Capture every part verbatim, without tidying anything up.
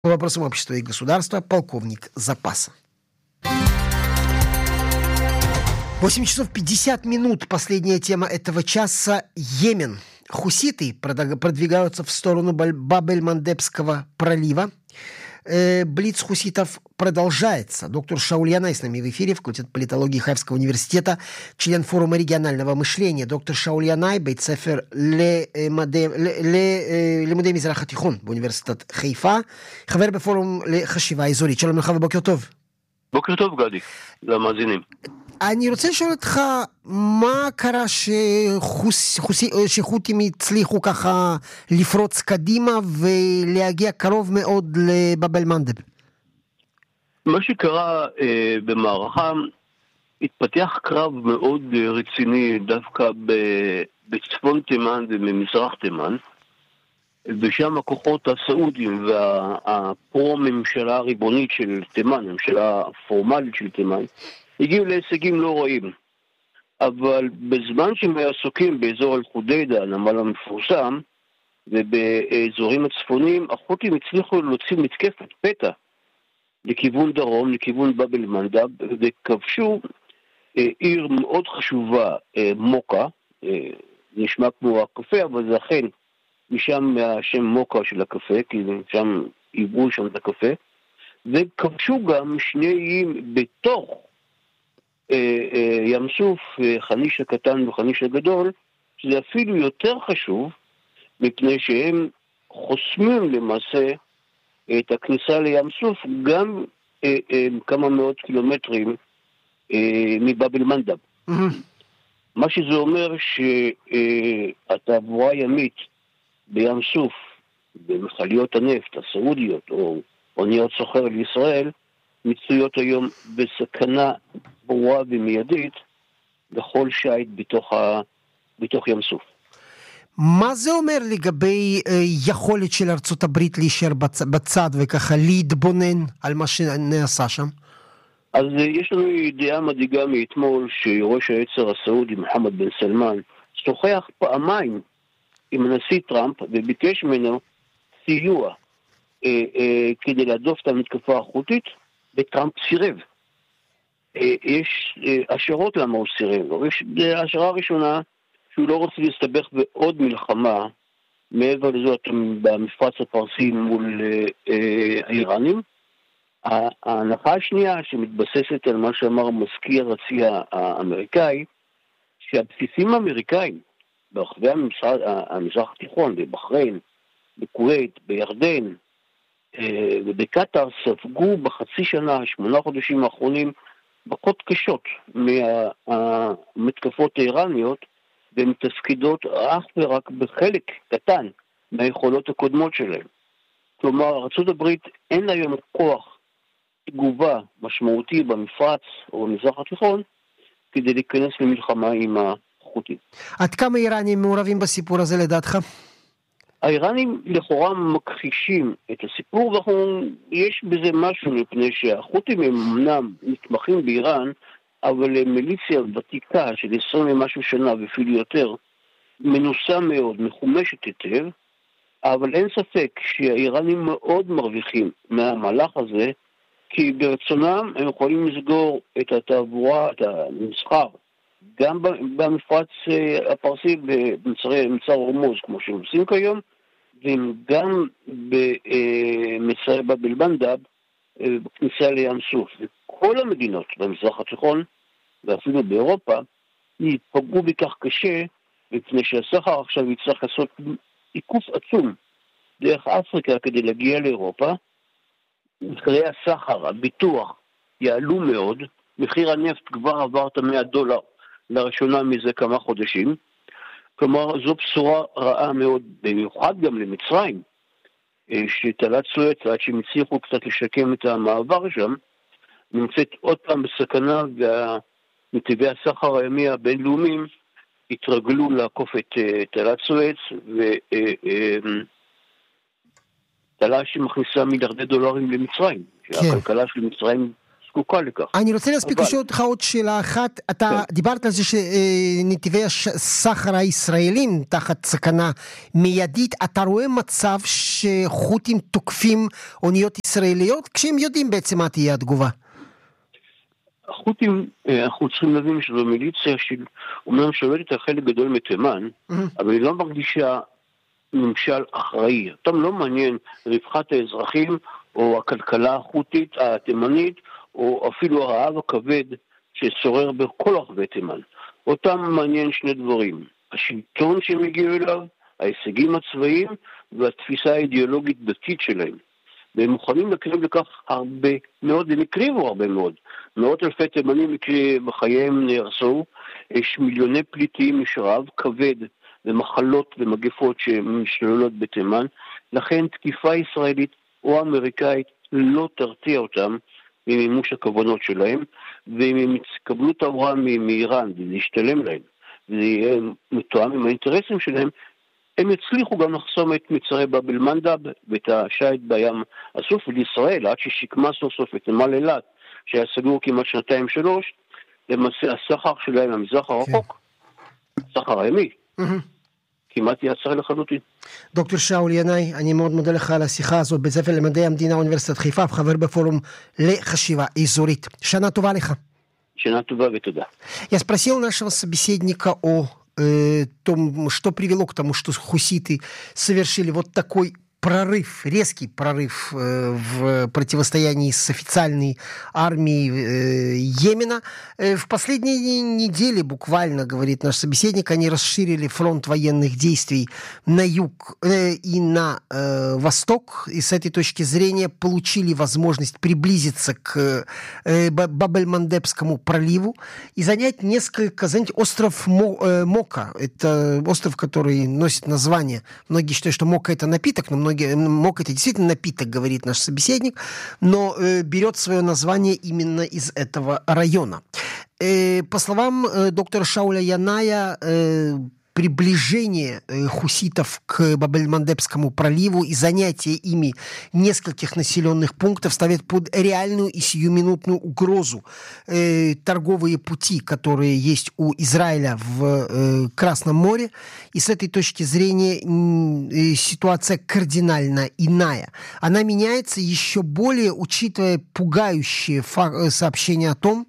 По вопросам общества и государства, полковник запаса. восемь часов пятьдесят минут. Последняя тема этого часа. Йемен. Хуситы продвигаются в сторону Баб-эль-Мандебского пролива. Блиц хуситов продолжается. Доктор Шауль Янай с нами в эфире, факультет политологии Хайфского университета, член форума регионального мышления. Доктор Шауль Янай, бейт-сефер лимудей מזרח התיכון באוניברסיטת חיפה, חבר בפורום לחשיבה אזורית. שלום לך ובוקר טוב. בוקר טוב גדי, למאזינים. אני רוצה לשאול אותך, מה קרה שחות'ים הצליחו ככה לפרוץ קדימה ולהגיע קרוב מאוד לבאב אל-מנדב? מה שקרה אה, במערכה, התפתח קרב מאוד רציני דווקא בצפון תימן ובמזרח תימן, ושם הכוחות הסעודיים והפרו-ממשלה הריבונית של תימן, הממשלה הפורמלית של תימן, הגיעו להישגים לא רואים. אבל בזמן שהם עסוקים באזור אל-חודיידה, הנמל המפורסם, ובאזורים הצפוניים, החות'ים הצליחו להוציא מתקפת פתע לכיוון דרום, לכיוון באב אל-מנדב, וכבשו אה, עיר מאוד חשובה, אה, מוקה, אה, נשמע כמו הקפה, אבל זה אכן משם השם מוקה של הקפה, כי שם עיברו שם את הקפה, וכבשו גם שני איים בתוך ים סוף, חניש הקטן וחניש הגדול, שזה אפילו יותר חשוב, מפני שהם חוסמים למעשה את הכניסה לים סוף, גם כמה מאות קילומטרים מבאב אל-מנדב. מה שזה אומר שהתעבורה הימית בים סוף, במכליות הנפט הסעודיות, או אוניות סוחר לישראל, מצויות היום בסכנה ברורה ומיידית לכל שייט בתוך, ה... בתוך ים סוף. מה זה אומר לגבי אה, יכולת של ארצות הברית להישאר בצ... בצד וככה להתבונן על מה שנעשה שם? אז אה, יש לנו ידיעה מדאיגה מאתמול שראש היצר הסעודי מוחמד בן סלמן שוחח פעמיים עם הנשיא טראמפ וביקש ממנו סיוע אה, אה, כדי להדוף את המתקפה החות'ית, וטראמפ סירב. יש השערות למה הוא סירב. יש השערה הראשונה שהוא לא רוצה להסתבך בעוד מלחמה מעבר לזאת במפרץ הפרסי מול האיראנים. ההנחה השנייה שמתבססת על מה שאמר מזכיר הצי האמריקאי, שהבסיסים האמריקאים ברחבי המזרח התיכון, בבחריין, בכווית, בירדן, ובקטר ספגו בחצי שנה, שמונה חודשים האחרונים, מכות קשות מהמתקפות האיראניות, והן תפקידות אך ורק בחלק קטן מהיכולות הקודמות שלהם. כלומר, ארצות הברית אין היום כוח תגובה משמעותי במפרץ או במזרח התיכון, כדי להיכנס למלחמה עם החות'ים. עד כמה איראנים מעורבים בסיפור הזה לדעתך? האיראנים לכאורה מכחישים את הסיפור, ויש בזה משהו מפני שהחות'ים הם אמנם נתמכים באיראן, אבל הם מיליציה ותיקה של עשרים ומשהו שנה ואפילו יותר, מנוסה מאוד, מחומשת היטב, אבל אין ספק שהאיראנים מאוד מרוויחים מהמהלך הזה, כי ברצונם הם יכולים לסגור את התעבורה, את המסחר, גם במפרץ הפרסי במצר הורמוז, כמו שהם עושים כיום, וגם במצרי באב אל-מנדב, בכניסה לים סוף. וכל המדינות במזרח התיכון, ואפילו באירופה, יפגעו בכך קשה, מפני שהסחר עכשיו יצטרך לעשות עיקוף עצום דרך אפריקה כדי להגיע לאירופה. מחירי הסחר, הביטוח, יעלו מאוד, מחיר הנפט כבר עבר את מאה דולר לראשונה מזה כמה חודשים, כלומר זו בשורה רעה מאוד, במיוחד גם למצרים, שתעלת סואץ, עד שהם הצליחו קצת לשקם את המעבר שם, נמצאת עוד פעם בסכנה, ונתיבי הסחר הימי הבינלאומיים התרגלו לעקוף את תעלת סואץ, ותעלה שמכניסה מיליארדי דולרים למצרים, שהכלכלה של מצרים זקוקה לכך. אני רוצה להספיק לשאול אותך עוד שאלה אחת. אתה דיברת על זה שנתיבי הסחר הישראלים תחת סכנה מיידית. אתה רואה מצב שחות'ים תוקפים אוניות ישראליות, כשהם יודעים בעצם מה תהיה התגובה? החות'ים, אנחנו צריכים להבין שזו מיליציה של, אומנם שולטת על חלק גדול מתימן, אבל היא לא מרגישה ממשל אחראי. אותם לא מעניין רווחת האזרחים או הכלכלה החות'ית התימנית, או אפילו הרעב הכבד ששורר בכל רחבי תימן. אותם מעניין שני דברים: השלטון שהם הגיעו אליו, ההישגים הצבאיים והתפיסה האידיאולוגית דתית שלהם. והם מוכנים לקריב לכך הרבה מאוד, הם הקריבו הרבה מאוד. מאות אלפי תימנים בחייהם נהרסו, יש מיליוני פליטים, יש רעב כבד ומחלות ומגפות שמשתוללות בתימן, לכן תקיפה ישראלית או אמריקאית לא תרתיע אותם ממימוש הכוונות שלהם, ואם הם יקבלו את ההוראה מאיראן וזה ישתלם להם, וזה יהיה מתואם עם האינטרסים שלהם, הם יצליחו גם לחסום את מצרי באב אל-מנדב ואת השייט בים הסוף לישראל, עד ששיקמה סוף סוף את נמל אילת, שהיה סגור כמעט שנתיים שלוש. למעשה הסחר שלהם במזרח הרחוק, הסחר הימי, כמעט יעצר לחלוטין. דוקטור שאול ינאי, אני מאוד מודה לך על השיחה הזאת, בית ספר למדעי המדינה אוניברסיטת חיפה, חבר בפורум לחשיבה אזורית. שנה טובה לך. שנה טובה ותודה. Я спросил нашего собеседника о э, том, что привело к тому, что хуситы совершили вот такой прорыв, резкий прорыв э, в противостоянии с официальной армией э, Йемена. Э, в последние недели, буквально, говорит наш собеседник, они расширили фронт военных действий на юг э, и на э, восток, и с этой точки зрения получили возможность приблизиться к э, Баб эль-Мандебскому проливу и занять несколько, знаете, остров Мо, э, Мока. Это остров, который носит название. Многие считают, что Мока — это напиток, но многие Мок — это действительно напиток, говорит наш собеседник, но э, берет свое название именно из этого района. Э, по словам э, доктора Шауля Яная, э, приближение э, хуситов к Баб эль-Мандебскому проливу и занятие ими нескольких населенных пунктов ставит под реальную и сиюминутную угрозу э, торговые пути, которые есть у Израиля в э, Красном море. И с этой точки зрения э, ситуация кардинально иная. Она меняется еще более, учитывая пугающие фак- сообщения о том,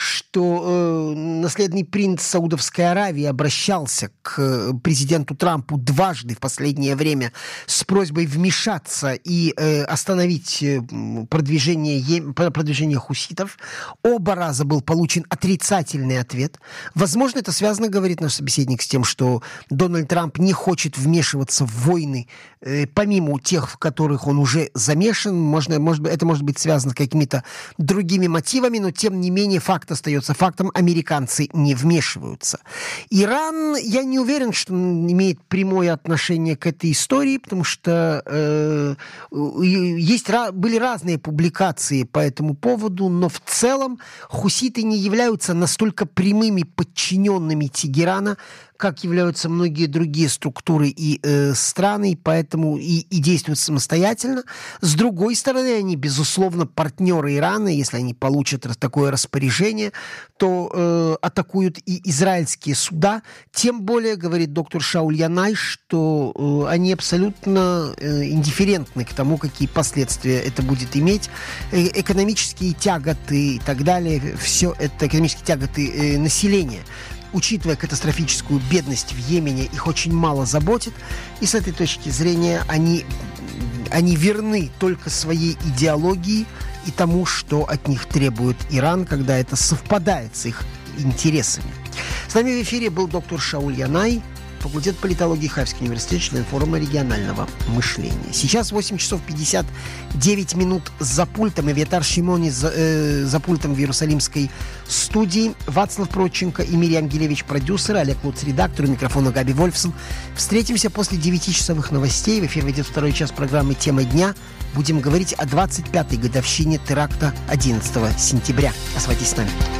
что э, наследный принц Саудовской Аравии обращался к к президенту Трампу дважды в последнее время с просьбой вмешаться и э, остановить продвижение, продвижение хуситов. Оба раза был получен отрицательный ответ. Возможно, это связано, говорит наш собеседник, с тем, что Дональд Трамп не хочет вмешиваться в войны, э, помимо тех, в которых он уже замешан. Можно, может, это может быть связано с какими-то другими мотивами, но тем не менее факт остается фактом. Американцы не вмешиваются. Иран, я не уверен, что он имеет прямое отношение к этой истории, потому что э, есть, были разные публикации по этому поводу, но в целом хуситы не являются настолько прямыми подчиненными Тегерана, как являются многие другие структуры и э, страны, поэтому и, и действуют самостоятельно. С другой стороны, они, безусловно, партнеры Ирана. Если они получат такое распоряжение, то э, атакуют и израильские суда. Тем более, говорит доктор Шауль Янай, что э, они абсолютно э, индифферентны к тому, какие последствия это будет иметь. Э, экономические тяготы и так далее, все это экономические тяготы э, населения, учитывая катастрофическую бедность в Йемене, их очень мало заботит. И с этой точки зрения они, они верны только своей идеологии и тому, что от них требует Иран, когда это совпадает с их интересами. С нами в эфире был доктор Шауль Янай, факультет политологии Хайфский университет, член форума регионального мышления. Сейчас восемь часов пятьдесят девять минут за пультом. Эвиатар Шимони за, э, за пультом в Иерусалимской студии. Вацлав Проченко и Мирьям Гилевич продюсер, Олег Луц редактор, у микрофона Габи Вольфсон. Встретимся после девятичасовых новостей. В эфир ведет второй час программы «Тема дня». Будем говорить о двадцать пятой годовщине теракта одиннадцатого сентября. Оставайтесь с нами.